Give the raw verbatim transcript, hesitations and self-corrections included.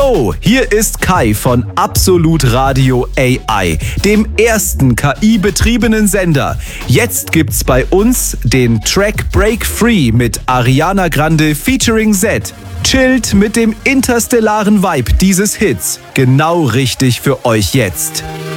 Hallo, hier ist Kai von Absolut Radio A I, dem ersten K I-betriebenen Sender. Jetzt gibt's bei uns den Track Break Free mit Ariana Grande featuring Z. Chillt mit dem interstellaren Vibe dieses Hits. Genau richtig für euch jetzt.